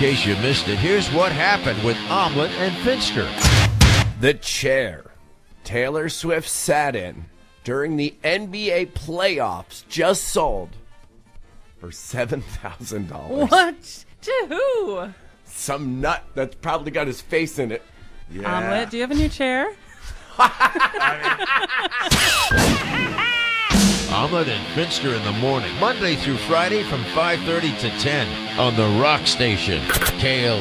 case you missed it, here's what happened with Omelet and Finster. The chair Taylor Swift sat in during the NBA playoffs just sold for $7,000. What? To who? Some nut that's probably got his face in it. Yeah. Omelet, do you have a new chair? Omelet and Finster in the morning, Monday through Friday from 5:30 to 10 on the Rock Station, KL.